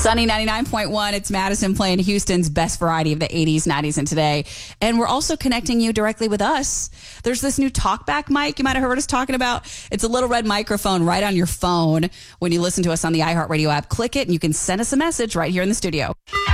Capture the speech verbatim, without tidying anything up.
Sunny ninety-nine point one. It's Madison playing Houston's best variety of the eighties, nineties, and today. And we're also connecting you directly with us. There's this new talkback mic you might have heard us talking about. It's a little red microphone right on your phone. When you listen to us on the iHeartRadio app, click it and you can send us a message right here in the studio.